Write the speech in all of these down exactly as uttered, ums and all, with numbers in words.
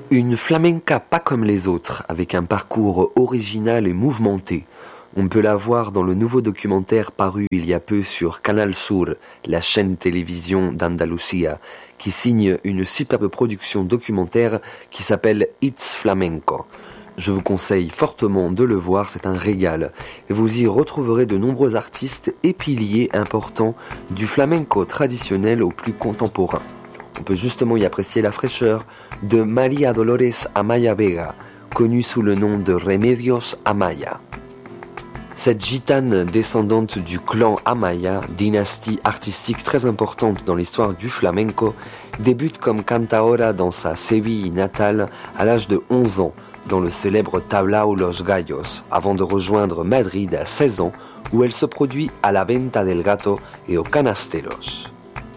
Une flamenca pas comme les autres, avec un parcours original et mouvementé. On peut la voir dans le nouveau documentaire paru il y a peu sur Canal Sur, la chaîne télévision d'Andalusia, qui signe une superbe production documentaire qui s'appelle It's Flamenco. Je vous conseille fortement de le voir, c'est un régal. Et vous y retrouverez de nombreux artistes et piliers importants du flamenco traditionnel au plus contemporain. On peut justement y apprécier la fraîcheur de María Dolores Amaya Vega, connue sous le nom de Remedios Amaya. Cette gitane descendante du clan Amaya, dynastie artistique très importante dans l'histoire du flamenco, débute comme cantaora dans sa Séville natale à l'âge de onze ans, dans le célèbre Tablao Los Gallos, avant de rejoindre Madrid à seize ans, où elle se produit à la Venta del Gato et au Canasteros.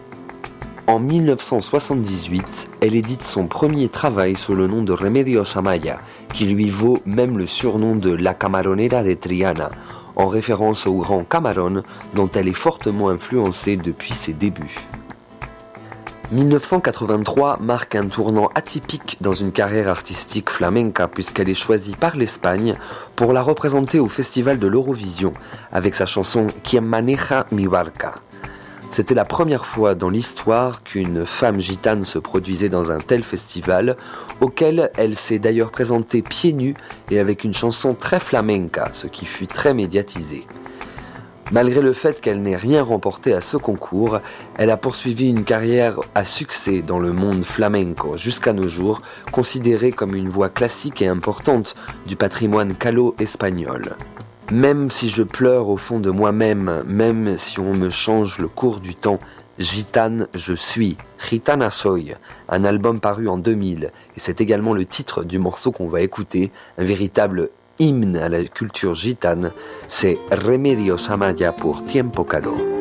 En dix-neuf cent soixante-dix-huit, elle édite son premier travail sous le nom de Remedios Amaya, qui lui vaut même le surnom de La Camaronera de Triana, en référence au grand Camarón dont elle est fortement influencée depuis ses débuts. dix-neuf cent quatre-vingt-trois marque un tournant atypique dans une carrière artistique flamenca puisqu'elle est choisie par l'Espagne pour la représenter au Festival de l'Eurovision avec sa chanson Quien maneja mi barca. C'était la première fois dans l'histoire qu'une femme gitane se produisait dans un tel festival, auquel elle s'est d'ailleurs présentée pieds nus et avec une chanson très flamenca, ce qui fut très médiatisé. Malgré le fait qu'elle n'ait rien remporté à ce concours, elle a poursuivi une carrière à succès dans le monde flamenco jusqu'à nos jours, considérée comme une voix classique et importante du patrimoine callo espagnol. Même si je pleure au fond de moi-même, même si on me change le cours du temps, gitane je suis, Gitana soy, un album paru en deux mille, et c'est également le titre du morceau qu'on va écouter, un véritable hymne à la culture gitane, c'est Remedios Amaya pour Tiempo Caló.